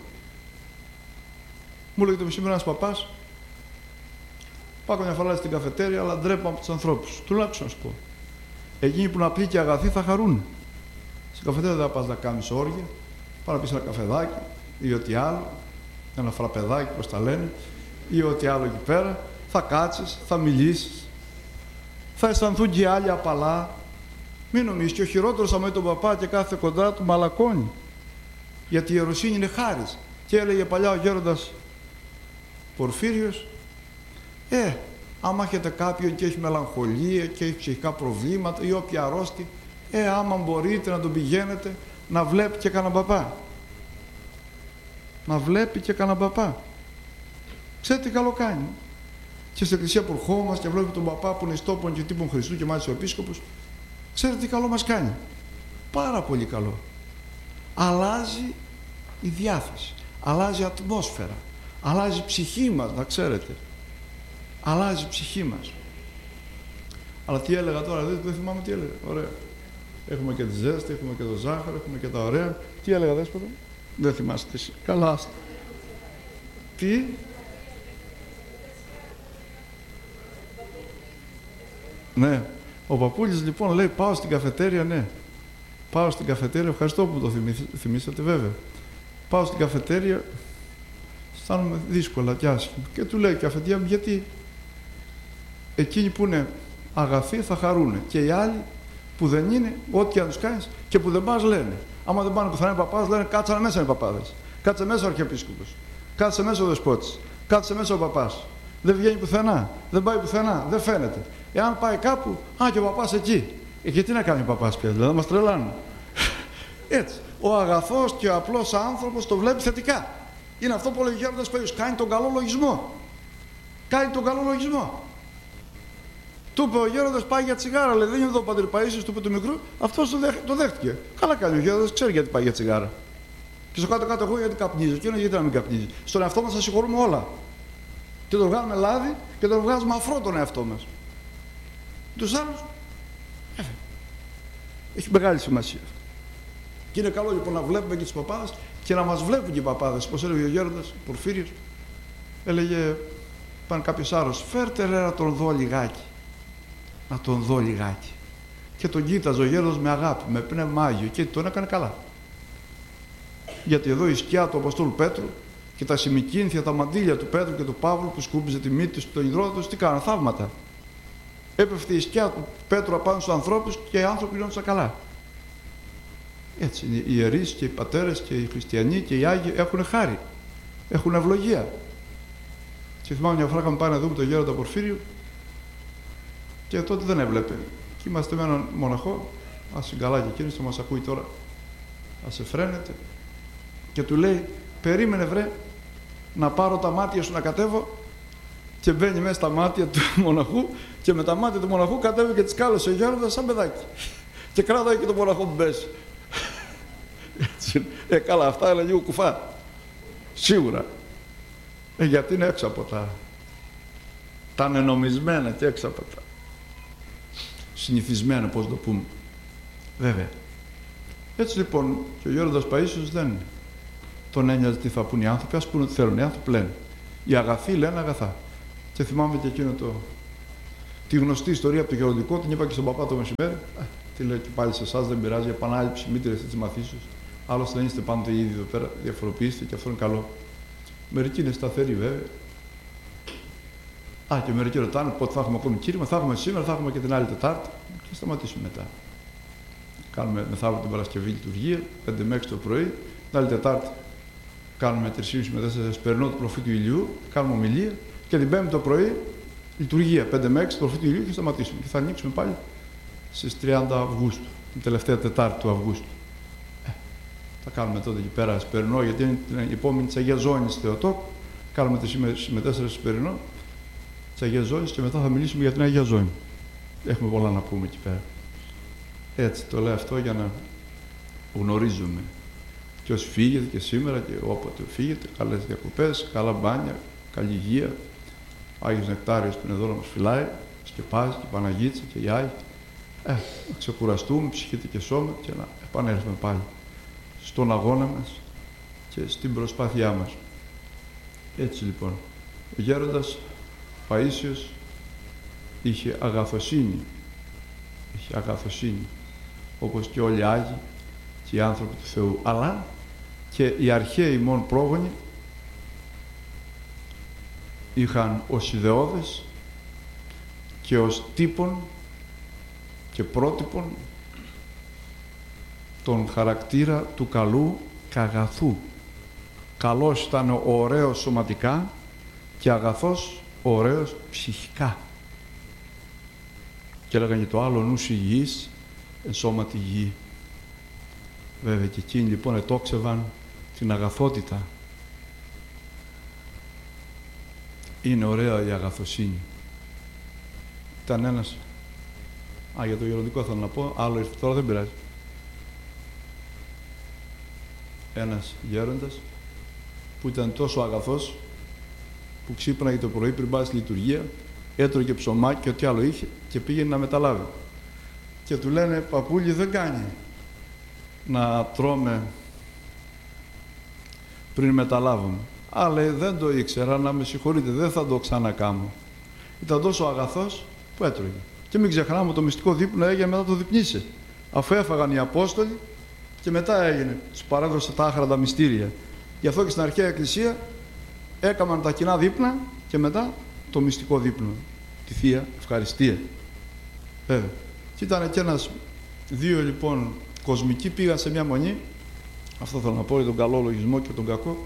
S2: Μου λέγεται σήμερα ένας παπάς, πάω μια φορά στην καφετέρια, αλλά ντρέπομαι από τους ανθρώπους. Του λέω, άκουσα να σου πω. Εκείνοι που είναι απλοί και αγαθοί θα χαρούν. Στην καφετέρια δεν θα πας να κάνεις όργια, πάει να πεις ένα καφεδάκι ή ό,τι άλλο, ένα φραπεδάκι, πώς τα λένε, ή ό,τι άλλο εκεί πέρα. Θα κάτσεις, θα μιλήσεις, θα αισθανθούν και οι άλλοι απαλά. Μην νομίζεις, και ο χειρότερος άμα είναι τον παπά και κάθε κοντά του μαλακώνει. Γιατί η ιεροσύνη είναι χάρις. Και έλεγε παλιά ο γέροντας Πορφύριος, άμα έχετε κάποιον και έχει μελαγχολία και έχει ψυχικά προβλήματα ή όποια αρρώστια, άμα μπορείτε να τον πηγαίνετε να βλέπει και κανένα παπά. Να βλέπει και κανένα παπά. Ξέρετε τι καλό κάνει. Και στην εκκλησία που ερχόμαστε και βλέπουμε τον παπά που είναι ιστόπων και τύπων Χριστού και μάλιστα ο επίσκοπος, ξέρετε τι καλό μας κάνει. Πάρα πολύ καλό. Αλλάζει η διάθεση, αλλάζει η ατμόσφαιρα, αλλάζει η ψυχή μας, να ξέρετε. Αλλάζει η ψυχή μας. Αλλά τι έλεγα τώρα, δεν θυμάμαι τι έλεγα. Ωραία. Έχουμε και τη ζέστη, έχουμε και το ζάχαρο, έχουμε και τα ωραία. Τι έλεγα, δέσποτα? Δεν θυμάστε εσύ. Καλά. Τι? Ναι. Ο Παπούλης λοιπόν λέει, πάω στην καφετέρια, ναι. Πάω στην καφετέρια, ευχαριστώ που το θυμήσατε βέβαια. Πάω στην καφετέρια, αισθάνομαι δύσκολα και άσχημα. Και του λέει καφετεία μου, γιατί εκείνοι που είναι αγαθοί θα χαρούνε και οι άλλοι που δεν είναι, ό,τι και αν τους κάνεις και που δεν πας λένε. Άμα δεν πάνε πουθενά οι παπάδες, λένε κάτσανε μέσα οι παπάδες. Κάτσε μέσα ο Αρχιεπίσκοπος. Κάτσε μέσα ο Δεσπότης. Κάτσε μέσα ο παπάς. Δεν βγαίνει πουθενά. Δεν πάει πουθενά. Δεν φαίνεται. Εάν πάει κάπου, και ο παπάς εκεί. Και τι να κάνει ο παπάς πια, δηλαδή, να μας τρελάνουν. Έτσι. Ο αγαθός και ο απλός άνθρωπος το βλέπει θετικά. Είναι αυτό που λέει ο Γέροντας Παΐσιος. Κάνει τον καλό λογισμό. Κάνει τον καλό λογισμό. Του είπε ο Γέροντας, πάει για τσιγάρα. Λέει, δεν είναι εδώ ο Πατήρ Παΐσιος, του είπε του μικρού. Αυτός το δέχτηκε. Καλά κάνει ο Γέροντας, ξέρει γιατί πάει για τσιγάρα. Και στο κάτω-κάτω εγώ γιατί καπνίζω. Και γιατί να μην καπνίζει. Στον εαυτό μας θα συγχωρούμε όλα. Και τον βγάλουμε λάδι και τον βγάζουμε αφρό τον εαυτό μας. Τους άλλους, έχει μεγάλη σημασία. Και είναι καλό λοιπόν να βλέπουμε και τους παπάδες και να μας βλέπουν και οι παπάδες. Όπως έλεγε ο Γέροντας Πορφύριος, έλεγε, πάνε κάποιος άλλος, φέρτε ρε να τον δω λιγάκι. Να τον δω λιγάκι. Και τον κοίταζε ο Γέροντας με αγάπη, με πνεύμα Άγιο και τον έκανε καλά. Γιατί εδώ η σκιά του Αποστόλου Πέτρου και τα σημικίνθια, τα μαντήλια του Πέτρου και του Παύλου που σκούπιζε τη μύτη του, τον υδρότα του, τι κάνανε, θαύματα. Έπεφτε η σκιά του Πέτρου απάνω στους ανθρώπους και οι άνθρωποι γινόντουσαν καλά. Έτσι είναι. Οι ιερείς και οι πατέρες και οι χριστιανοί και οι Άγιοι έχουν χάρη. Έχουν ευλογία. Και θυμάμαι μια φορά είχαμε πάει να δούμε τον Γέροντα Πορφύριο και τότε δεν έβλεπε. Και είμαστε με έναν μοναχό, ας είναι καλά και εκείνος, θα μας ακούει τώρα, ας εφραίνεται. Και του λέει, περίμενε βρε να πάρω τα μάτια σου να κατέβω. Και μπαίνει μέσα στα μάτια του μοναχού και με τα μάτια του μοναχού κατέβηκε και τη σκάλωσε ο Γέροντας σαν παιδάκι. Και κράταγε και τον μοναχό που μπέσει. Καλά, αυτά είναι λίγο κουφά. Σίγουρα. Γιατί είναι έξω από τα ανενομισμένα και έξω από τα συνηθισμένα, πώς το πούμε. Βέβαια. Έτσι λοιπόν και ο Γέροντας Παΐσιος δεν τον ένοιαζε τι θα πούν οι άνθρωποι, ας πούνε ότι θέλουν. Οι άνθρωποι λένε. Οι αγαθοί λένε αγαθά. Και θυμάμαι και εκείνο τη γνωστή ιστορία από το γεροντικό, την είπα και στον παπά το μεσημέρι. Τι λέω και πάλι σε εσάς, δεν πειράζει, επανάληψη, μήτρες της μαθήσεως. Άλλωστε δεν είστε πάντοτε οι ίδιοι εδώ πέρα, διαφοροποιήστε και αυτό είναι καλό. Μερικοί είναι σταθεροί βέβαια. Και μερικοί ρωτάνε πότε θα έχουμε ακόμη κήρυγμα, θα έχουμε σήμερα, θα έχουμε και την άλλη Τετάρτη και σταματήσουμε μετά. Κάνουμε μεθαύριο την Παρασκευή λειτουργία, 5 με 6 το πρωί, την άλλη Τετάρτη κάνουμε 3,5 με 4 σπερινό του προφήτου Ηλιού, κάνουμε ομιλία. Και την Πέμπτη το πρωί, λειτουργία 5 με 6 του προφήτου Ηλίου και σταματήσουμε. Και θα ανοίξουμε πάλι στις 30 Αυγούστου, την τελευταία Τετάρτη του Αυγούστου. Θα κάνουμε τότε εκεί πέρα σπερινό, γιατί είναι την επόμενη της Αγίας Ζώνης Θεοτόκου. Κάνουμε 3 με 4 σπερινό της Αγίας Ζώνης και μετά θα μιλήσουμε για την Αγία Ζώνη. Έχουμε πολλά να πούμε εκεί πέρα. Έτσι το λέω αυτό για να γνωρίζουμε Και όσοι φύγετε και σήμερα και όποτε φύγετε, καλές διακοπές, καλά μπάνια, καλή υγεία. Ο Άγιος Νεκτάριος που είναι εδώ να μας φυλάει, σκεπάζει και η Παναγίτσα και οι Άγιοι. Να ξεκουραστούμε ψυχή και σώμα και να επανέλθουμε πάλι στον αγώνα μας και στην προσπάθειά μας. Έτσι λοιπόν, ο γέροντας Παΐσιος είχε αγαθοσύνη. Είχε αγαθοσύνη, όπως και όλοι οι Άγιοι και οι άνθρωποι του Θεού. Αλλά και οι αρχαίοι μόν πρόγονοι είχαν ως ιδεώδες και ως τύπον και πρότυπον τον χαρακτήρα του καλού και αγαθού. Καλός ήταν ο ωραίος σωματικά και αγαθός ο ωραίος ψυχικά. Και έλεγαν και το άλλο νους υγιής εν σώματι υγιή. Βέβαια και εκείνοι λοιπόν ετόξευαν την αγαθότητα. Είναι ωραία η αγαθοσύνη. Ήταν ένας, για το γεροντικό θέλω να πω, άλλο ήρθε τώρα, δεν πειράζει. Ένας γέροντας που ήταν τόσο αγαθός που ξύπναγε το πρωί πριν πάει στη λειτουργία, έτρωγε ψωμάκι και ό,τι άλλο είχε και πήγαινε να μεταλάβει. Και του λένε, παππούλη, δεν κάνει να τρώμε πριν μεταλάβουμε. Αλλά δεν το ήξερα, να με συγχωρείτε, δεν θα το ξανακάνω. Ήταν τόσο αγαθός που έτρωγε. Και μην ξεχνάμε, το μυστικό δείπνο έγινε μετά το διπνίσε. Αφού έφαγαν οι Απόστολοι και μετά έγινε, τους παρέδωσε τα άχρατα μυστήρια. Γι' αυτό και στην αρχαία Εκκλησία έκαναν τα κοινά δείπνα και μετά το μυστικό δείπνο, τη Θεία Ευχαριστία. Βέβαια. Και ήταν και δύο λοιπόν κοσμικοί πήγαν σε μια μονή, αυτό θέλω να πω για τον καλό λογισμό και τον κακό,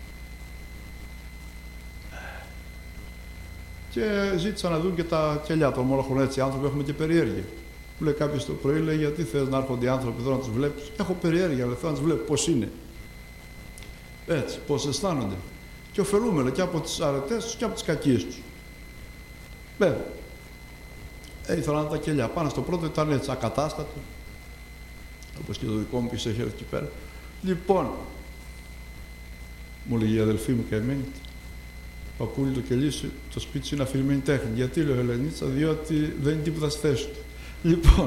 S2: και ζήτησαν να δουν και τα κελιά των μόναχων. Έτσι, οι άνθρωποι έχουμε και περιέργεια. Μου λέει κάποιος το πρωί, λέει, γιατί θες να έρχονται οι άνθρωποι εδώ να τους βλέπεις? Έχω περιέργεια, αλλά θέλω να τους βλέπω πώς είναι. Έτσι, πώς αισθάνονται. Και ωφελούμενο και από τις αρετές τους και από τις κακίες τους. Βέβαια. Ήθελαν τα κελιά. Πάνω στο πρώτο ήταν έτσι, ακατάστατο. Όπως και το δικό μου πίσω χέρι εκεί πέρα. Λοιπόν, μου λέγει η αδελφή μου και εμένα, παππούλη, το κελί σου, το σπίτι σου είναι αφηρημένη τέχνη. Γιατί, λέω, Ελενίτσα, διότι δεν είναι τίποτα στη θέση του. Λοιπόν,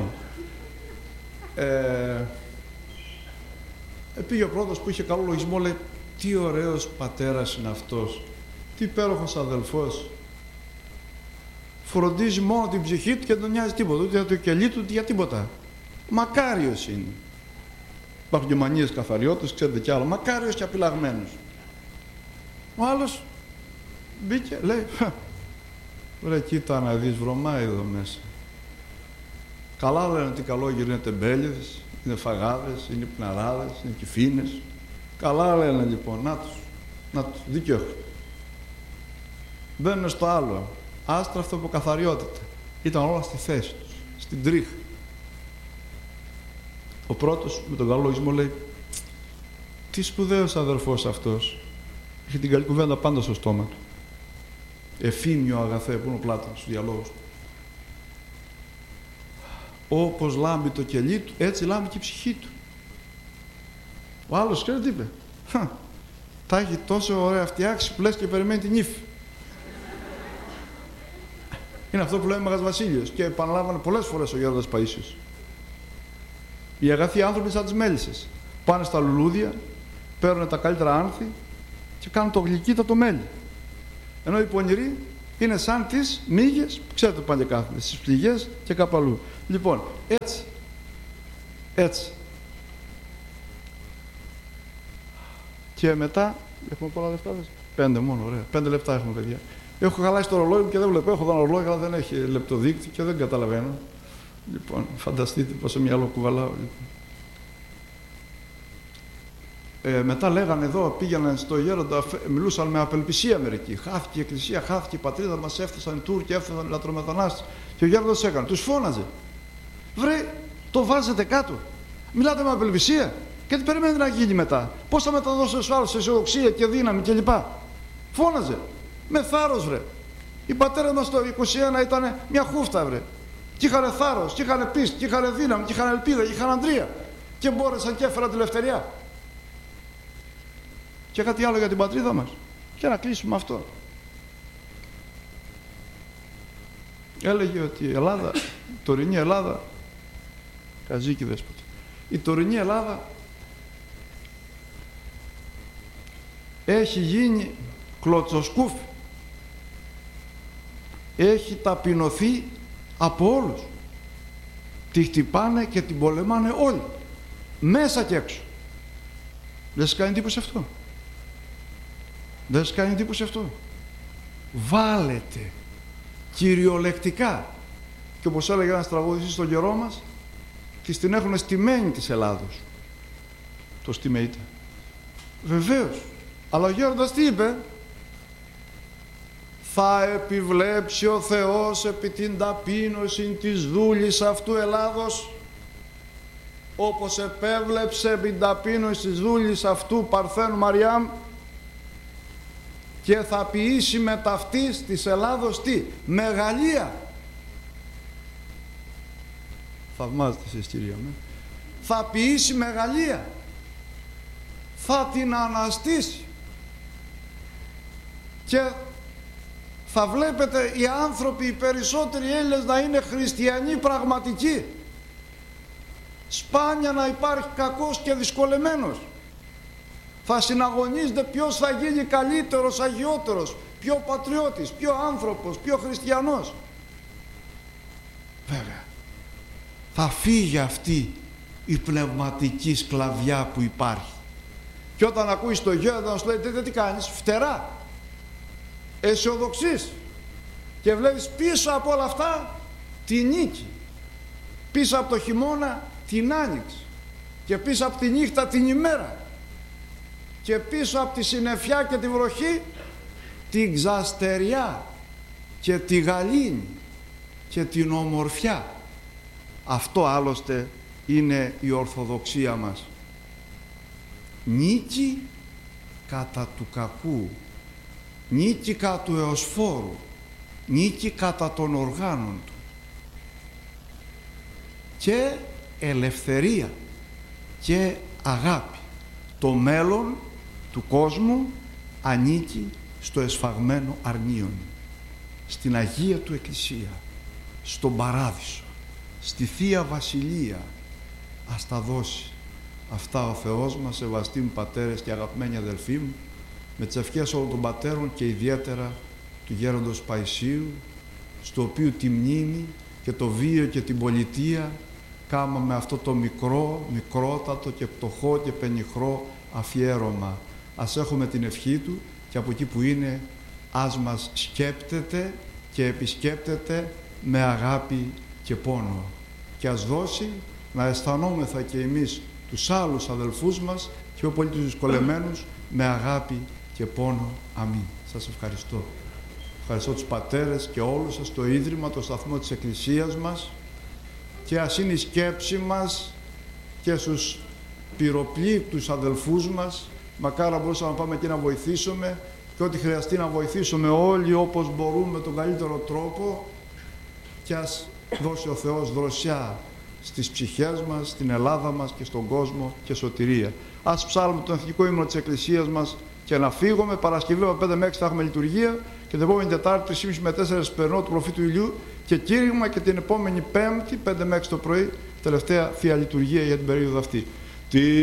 S2: πήγε ο πρώτος που είχε καλό λογισμό, λέει, τι ωραίος πατέρας είναι αυτός, τι υπέροχος αδελφός. Φροντίζει μόνο την ψυχή του και δεν τον νοιάζει τίποτα, ούτε για το κελί του, ούτε για τίποτα. Μακάριος είναι. Υπάρχουν και μανίες καθαριότητας, ξέρετε κι άλλο. Μακάριος και απειλαγμένος. Ο άλλος μπήκε, λέει, ρε κοίτα να δεις, βρωμάει εδώ μέσα. Καλά λένε ότι καλόγεροι είναι τεμπέληδες, είναι φαγάδες, είναι πναράδες, είναι κυφίνες. Καλά λένε λοιπόν, να τους, δίκιο έχουν. Μπαίνουν στο άλλο, άστραφτο από καθαριότητα. Ήταν όλα στη θέση τους, στην τρίχα. Ο πρώτος με τον καλό λογισμό λέει, τι σπουδαίος αδερφός αυτός. Είχε την καλή κουβέντα πάντα στο στόμα του. Εφήμιο αγαθέ, που είναι ο Πλάτωνας στους διαλόγους του. Όπως λάμπει το κελί του, έτσι λάμπει και η ψυχή του. Ο άλλος, ξέρετε τι είπε, τα έχει τόσο ωραία φτιάξει που λες και περιμένει την ύφη. Είναι αυτό που λέμε Μαγαζβασίλειος και επαναλάβανε πολλές φορές ο Γέροντας Παΐσιος. Οι αγαθοί άνθρωποι σαν τις μέλισσες. Πάνε στα λουλούδια, παίρνουν τα καλύτερα άνθη και κάνουν το γλυκύτατο μέλι. Ενώ οι πονηροί είναι σαν τις μύγες που ξέρετε πάνε και κάθονται, στις πληγές και κάπου αλλού. Λοιπόν, έτσι. Και μετά, έχουμε πολλά λεφτά, 5 μόνο, ωραία. 5 λεπτά έχουμε, παιδιά. Έχω χαλάσει το ρολόι μου και δεν βλέπω. Έχω εδώ ένα ρολόι, αλλά δεν έχει λεπτοδείκτη και δεν καταλαβαίνω. Λοιπόν, φανταστείτε πόσο μυαλό κουβαλάω. Μετά λέγανε εδώ, πήγαιναν στο Γέροντα, μιλούσαν με απελπισία μερικοί. Χάθηκε η Εκκλησία, χάθηκε η πατρίδα μας, έφτασαν οι Τούρκοι, έφτασαν οι λατρομετανάστες. Και ο Γέροντας έκανε, τους φώναζε. Βρε, το βάζετε κάτω. Μιλάτε με απελπισία. Και τι περιμένετε να γίνει μετά? Πώς θα μεταδώσετε στους άλλους αισιοδοξία και δύναμη κλπ. Φώναζε. Με θάρρος, βρε. Οι πατέρες μας το 21 ήταν μια χούφτα, βρε. Και είχαν θάρρος, και είχαν πίστη, και είχαν δύναμη, και είχαν ελπίδα, και είχαν αντρία. Και μπόρεσαν και έφεραν τη ελευθερία. Και κάτι άλλο για την πατρίδα μας. Και να κλείσουμε αυτό. Έλεγε ότι η Ελλάδα, η τωρινή Ελλάδα, Καζίκη δέσποτη, η τωρινή Ελλάδα έχει γίνει κλωτσοσκούφι. Έχει ταπεινωθεί από όλους. Τη χτυπάνε και την πολεμάνε όλοι. Μέσα και έξω. Δεν σας κάνει εντύπωση αυτό? Δεν σας κάνει εντύπωση αυτό? Βάλετε κυριολεκτικά, και όπως έλεγε ένας τραγουδιστής στον καιρό μας, της την έχουν στημένη της Ελλάδος. Το στιμεϊτε. Βεβαίως. Αλλά ο γέροντας τι είπε? Θα επιβλέψει ο Θεός επί την ταπείνωση της δούλης αυτού Ελλάδος, όπως επέβλεψε επί την ταπείνωση της δούλης αυτού Παρθένου Μαριάμ, και θα ποιήσει με ταυτής της Ελλάδος τι? Μεγαλεία. Θαυμάζετε εσείς, κυρία μου. Θα ποιήσει μεγαλεία. Θα την αναστήσει. Και θα βλέπετε οι άνθρωποι, οι περισσότεροι Έλληνες, να είναι χριστιανοί πραγματικοί. Σπάνια να υπάρχει κακός και δυσκολεμένος. Θα συναγωνίζεται ποιος θα γίνει καλύτερος, αγιότερος, πιο πατριώτης, πιο άνθρωπος, πιο χριστιανός. Βέβαια, θα φύγει αυτή η πνευματική σκλαβιά που υπάρχει. Και όταν ακούεις το γέροντα να σου λέει τι κάνεις? Φτερά, αισιοδοξείς, και βλέπεις πίσω από όλα αυτά τη νίκη, πίσω από το χειμώνα την άνοιξη, και πίσω από τη νύχτα την ημέρα, και πίσω από τη συννεφιά και τη βροχή την ξαστεριά και τη γαλήνη και την ομορφιά. Αυτό άλλωστε είναι η Ορθοδοξία μας. Νίκη κατά του κακού, νίκη κατά του εωσφόρου, νίκη κατά των οργάνων του, και ελευθερία και αγάπη. Το μέλλον του κόσμου ανήκει στο εσφαγμένο αρνίον, στην Αγία του Εκκλησία, στον Παράδεισο, στη Θεία Βασιλεία. Ας τα δώσει αυτά ο Θεός μας, σεβαστοί μου πατέρες και αγαπημένοι αδελφοί μου, με τις ευχές όλων των πατέρων και ιδιαίτερα του γέροντος Παϊσίου, στο οποίο τη μνήμη και το βίο και την πολιτεία κάμαμε αυτό το μικρότατο και πτωχό και πενιχρό αφιέρωμα. Ας έχουμε την ευχή του, και από εκεί που είναι ας μας σκέπτεται και επισκέπτεται με αγάπη και πόνο, και ας δώσει να αισθανόμεθα και εμείς τους άλλους αδελφούς μας, πιο πολύ τους δυσκολεμένους, με αγάπη και πόνο. Αμήν. Σας ευχαριστώ. Ευχαριστώ τους πατέρες και όλους σας, το Ίδρυμα, το σταθμό της Εκκλησίας μας, και ας είναι η σκέψη μας και στους πυροπλήκτους αδελφούς μας. Μακάρα μπορούσαμε να πάμε εκεί να βοηθήσουμε, και ό,τι χρειαστεί να βοηθήσουμε όλοι όπως μπορούμε με τον καλύτερο τρόπο, και ας δώσει ο Θεός δροσιά στις ψυχές μας, στην Ελλάδα μας και στον κόσμο, και σωτηρία. Ας ψάλουμε τον εθνικό ύμνο της Εκκλησίας μας και να φύγουμε. Παρασκευή από 5 με 6 θα έχουμε λειτουργία, και την επόμενη Τετάρτη 3.30 με 4 περνώ του προφήτου ηλιού, και κήρυγμα, και την επόμενη Πέμπτη 5 με 6 το πρωί τελευταία Θεία Λειτουργία για την περίοδο αυτή.